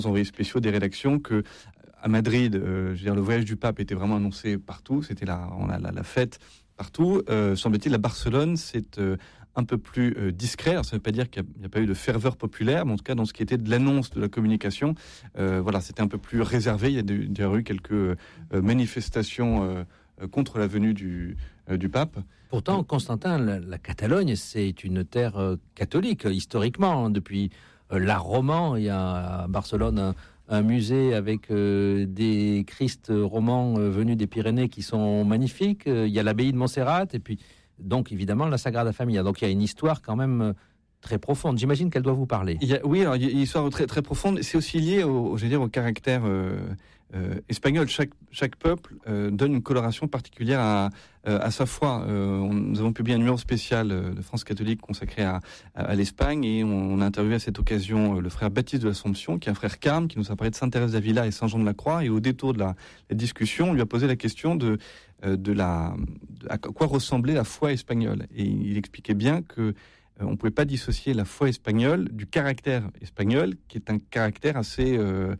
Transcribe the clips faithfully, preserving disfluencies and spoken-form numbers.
envoyés spéciaux des rédactions que à Madrid, euh, je veux dire, le voyage du pape était vraiment annoncé partout. C'était la, on a la, la fête partout. Euh, semble-t-il, à Barcelone, c'est euh, un peu plus euh, discret. Alors, ça ne veut pas dire qu'il n'y a, a pas eu de ferveur populaire, mais en tout cas, dans ce qui était de l'annonce de la communication, euh, voilà, c'était un peu plus réservé. Il y a d'ailleurs eu quelques euh, manifestations euh, contre la venue du, euh, du pape. Pourtant, Constantin, la, la Catalogne, c'est une terre euh, catholique, historiquement. Depuis euh, l'art roman, il y a à Barcelone un, un musée avec euh, des Christ romans euh, venus des Pyrénées qui sont magnifiques. Euh, il y a l'abbaye de Montserrat et puis, donc, évidemment, la Sagrada Familia. Donc, il y a une histoire quand même euh, très profonde. J'imagine qu'elle doit vous parler. Il y a, oui, alors, il y a une histoire très, très profonde. C'est aussi lié au, je veux dire, au caractère euh, euh, espagnol. Chaque, chaque peuple euh, donne une coloration particulière à, euh, à sa foi. Euh, on, nous avons publié un numéro spécial euh, de France catholique consacré à, à, à l'Espagne et on, on a interviewé à cette occasion euh, le frère Baptiste de l'Assomption, qui est un frère carme, qui nous a parlé de Sainte Thérèse d'Avila et Saint Jean de la Croix. Et au détour de la, la discussion, on lui a posé la question de, euh, de la, de à quoi ressemblait la foi espagnole. Et il expliquait bien que on ne pouvait pas dissocier la foi espagnole du caractère espagnol, qui est un caractère assez euh,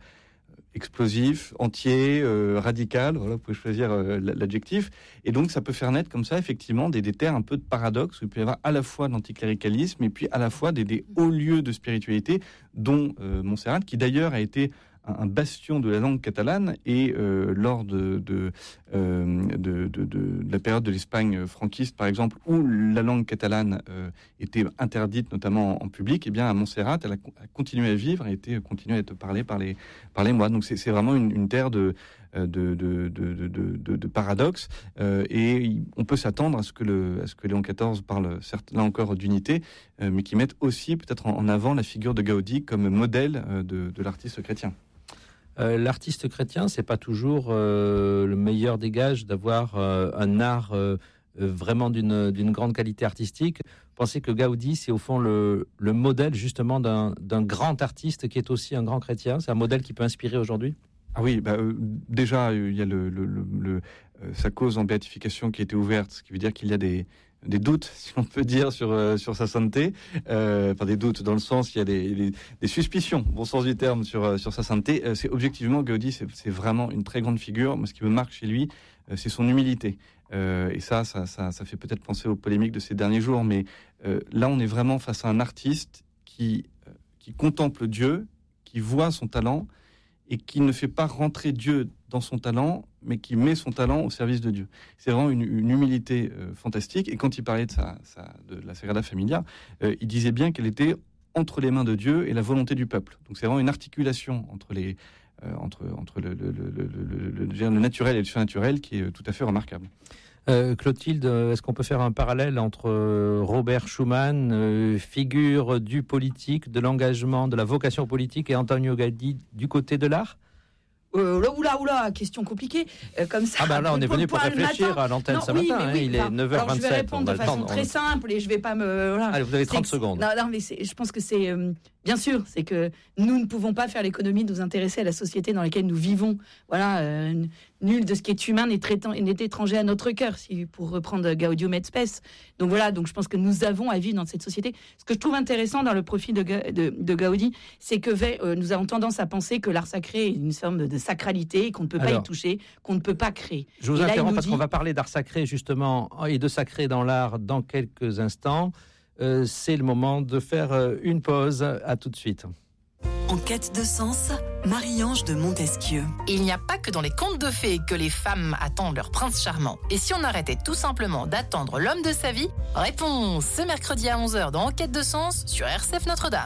explosif, entier, euh, radical. Voilà, vous pouvez choisir euh, l'adjectif. Et donc, ça peut faire naître comme ça, effectivement, des, des terres un peu de paradoxe, où il peut y avoir à la fois de l'anticléricalisme et puis à la fois des, des hauts lieux de spiritualité, dont euh, Montserrat, qui d'ailleurs a été un bastion de la langue catalane et euh, lors de de, euh, de, de, de la période de l'Espagne franquiste, par exemple, où la langue catalane euh, était interdite, notamment en, en public, et bien à Montserrat, elle a, a continué à vivre, a été continué à être parlée par les par les moines. Donc c'est, c'est vraiment une, une terre de de de de de, de, de paradoxe euh, et on peut s'attendre à ce que le à ce que Léon quatorze parle, certes là encore d'unité, euh, mais qui mette aussi peut-être en, en avant la figure de Gaudi comme modèle euh, de, de l'artiste chrétien. Euh, l'artiste chrétien, c'est pas toujours euh, le meilleur des gages d'avoir euh, un art euh, vraiment d'une, d'une grande qualité artistique. Pensez que Gaudi, c'est au fond le, le modèle justement d'un, d'un grand artiste qui est aussi un grand chrétien. C'est un modèle qui peut inspirer aujourd'hui. Ah oui, bah, euh, déjà il y a le, le, le, le euh, sa cause en béatification qui a été ouverte, ce qui veut dire qu'il y a des des doutes, si on peut dire, sur euh, sur sa sainteté. Euh, enfin, des doutes dans le sens, il y a des, des, des suspicions, bon sens du terme, sur euh, sur sa sainteté. Euh, c'est objectivement Gaudi, c'est, c'est vraiment une très grande figure. Moi, ce qui me marque chez lui, euh, c'est son humilité. Euh, et ça, ça, ça, ça fait peut-être penser aux polémiques de ces derniers jours. Mais euh, là, on est vraiment face à un artiste qui euh, qui contemple Dieu, qui voit son talent et qui ne fait pas rentrer Dieu dans son talent, mais qui met son talent au service de Dieu. C'est vraiment une, une humilité euh, fantastique. Et quand il parlait de, sa, sa, de la Sagrada Familia, euh, il disait bien qu'elle était entre les mains de Dieu et la volonté du peuple. Donc c'est vraiment une articulation entre, les, euh, entre, entre le, le, le, le, le, le, le naturel et le surnaturel qui est tout à fait remarquable. Euh, Clotilde, est-ce qu'on peut faire un parallèle entre Robert Schuman, euh, figure du politique, de l'engagement, de la vocation politique, et Antonio Gaudi du côté de l'art ? Euh, là, oula, oula, question compliquée, euh, comme ça. Ah bah là, on est venu pour réfléchir à l'antenne ce matin, hein, oui, il est neuf heures vingt-sept. Alors, je vais répondre de façon très simple et je vais pas me... Voilà. Allez, vous avez trente c'est, secondes. Non, non, mais c'est, je pense que c'est... Euh, bien sûr, c'est que nous ne pouvons pas faire l'économie de nous intéresser à la société dans laquelle nous vivons. Voilà, euh, nul de ce qui est humain n'est, traitant, n'est étranger à notre cœur, si, pour reprendre Gaudium et Spes. Donc voilà, donc je pense que nous avons à vivre dans cette société. Ce que je trouve intéressant dans le profil de, de, de Gaudi, c'est que euh, nous avons tendance à penser que l'art sacré est une forme de, de sacralité, qu'on ne peut Alors, pas y toucher, qu'on ne peut pas créer. Je vous et interromps là, parce dit... qu'on va parler d'art sacré justement et de sacré dans l'art dans quelques instants. Euh, c'est le moment de faire euh, une pause. À tout de suite. En quête de sens, Marie-Ange de Montesquieu. Il n'y a pas que dans les contes de fées que les femmes attendent leur prince charmant. Et si on arrêtait tout simplement d'attendre l'homme de sa vie ? Réponse ce mercredi à onze heures dans En quête de sens sur R C F Notre-Dame.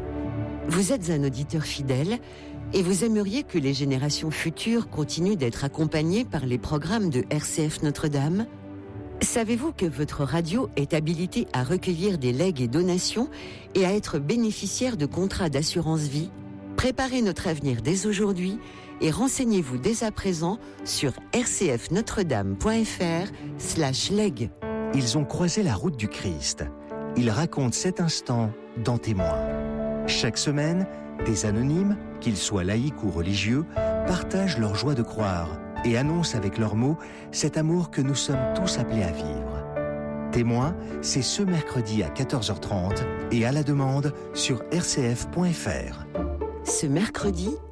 Vous êtes un auditeur fidèle et vous aimeriez que les générations futures continuent d'être accompagnées par les programmes de R C F Notre-Dame ? Savez-vous que votre radio est habilitée à recueillir des legs et donations et à être bénéficiaire de contrats d'assurance vie ? Préparez notre avenir dès aujourd'hui et renseignez-vous dès à présent sur rcfnotredame.fr slash leg. Ils ont croisé la route du Christ. Ils racontent cet instant dans Témoins. Chaque semaine, des anonymes, qu'ils soient laïcs ou religieux, partagent leur joie de croire et annoncent avec leurs mots cet amour que nous sommes tous appelés à vivre. Témoins, c'est ce mercredi à quatorze heures trente et à la demande sur r c f point f r. Ce mercredi,